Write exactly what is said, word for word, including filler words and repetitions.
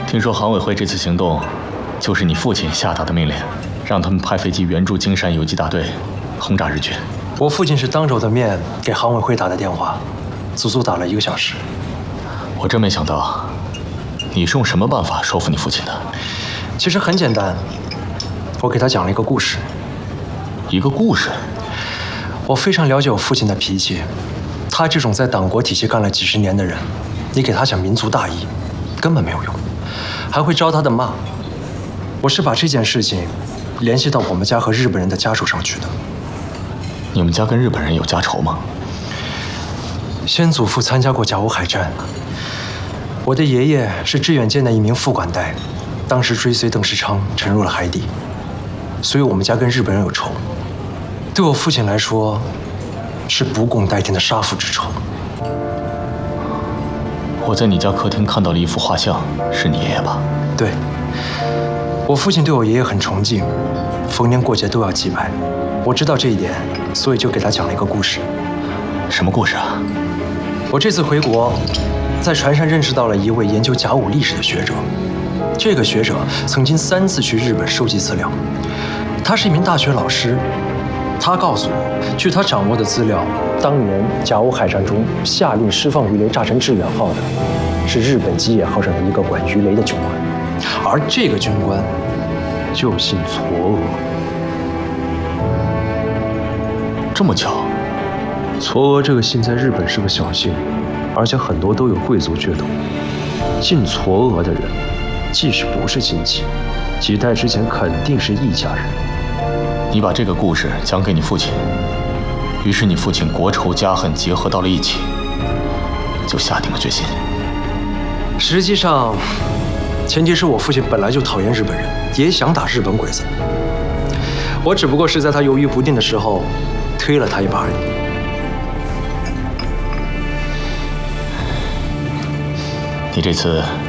听说航委会这次行动，就是你父亲下达的命令，让他们派飞机援助金山游击大队，轰炸日军。 我父亲是当着的面给航委会打的电话，足足打了一个小时。 我真没想到，你是用什么办法说服你父亲的？ 其实很简单，我给他讲了一个故事。 一个故事？ 我非常了解我父亲的脾气，他这种在党国体系干了几十年的人，你给他讲民族大义，根本没有用，还会招他的骂。我是把这件事情联系到我们家和日本人的家属上去的。 你们家跟日本人有家仇吗？ 先祖父参加过甲午海战，我的爷爷是致远舰的一名副管带，当时追随邓世昌沉入了海底，所以我们家跟日本人有仇。对我父亲来说，是不共戴天的杀父之仇。 我在你家客厅看到了一幅画像，是你爷爷吧？ 对，我父亲对我爷爷很崇敬，逢年过节都要祭拜。我知道这一点，所以就给他讲了一个故事。 什么故事啊？ 我这次回国，在船上认识到了一位研究甲午历史的学者。这个学者曾经三次去日本收集资料，他是一名大学老师。他告诉我，据他掌握的资料，当年甲午海战中下令释放鱼雷炸沉致远号的，是日本吉野号上的一个管鱼雷的军官，而这个军官就姓嵯峨。 这么巧？ 嵯峨这个姓在日本是个小姓，而且很多都有贵族血统。姓嵯峨的人，即使不是亲戚，几代之前肯定是一家人。 你把这个故事讲给你父亲，于是你父亲国仇家恨结合到了一起，就下定了决心。 实际上，前提是我父亲本来就讨厌日本人，也想打日本鬼子。我只不过是在他犹豫不定的时候，推了他一把而已。 你这次